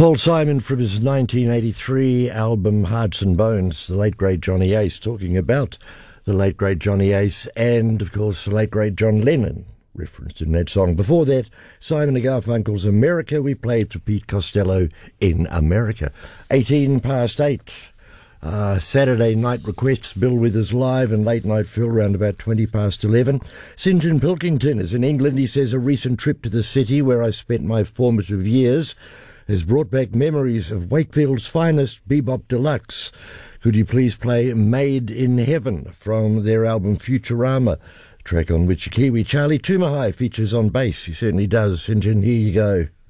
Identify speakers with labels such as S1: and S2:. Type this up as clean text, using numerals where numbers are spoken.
S1: Paul Simon from his 1983 album Hearts and Bones, the late great Johnny Ace, talking about the late great Johnny Ace and, of course, the late great John Lennon, referenced in that song. Before that, Simon and Garfunkel's America. We played for Pete Costello in America. 18 past 8. Saturday night requests, Bill Withers live and Late Night Phil around about 20 past 11. St John Pilkington is in England. He says, a recent trip to the city where I spent my formative years has brought back memories of Wakefield's finest bebop deluxe. Could you please play Made in Heaven from their album Futurama, track on which Kiwi Charlie Tumahai features on bass. He certainly does. St John, here you go.